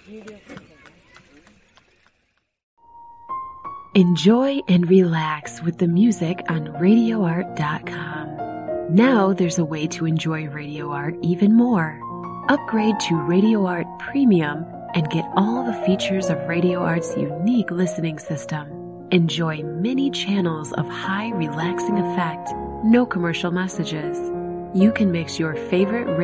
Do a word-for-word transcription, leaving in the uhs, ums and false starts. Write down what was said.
Enjoy and relax with the music on radio art dot com. Now there's a way to enjoy Radio Art even more. Upgrade to Radio Art Premium and get all the features of Radio Art's unique listening system. Enjoy many channels of high relaxing effect, no commercial messages. You can mix your favorite